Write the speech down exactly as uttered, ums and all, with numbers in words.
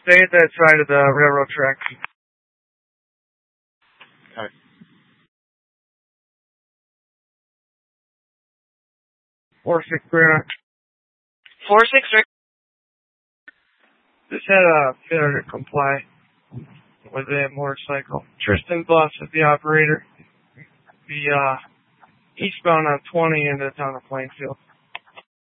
Stay at that side of the railroad tracks. Okay. Four six three. Four six three. Just had a failure to comply with a motorcycle. Tristan Bus is the operator. The uh, eastbound on twenty into the town of Plainfield.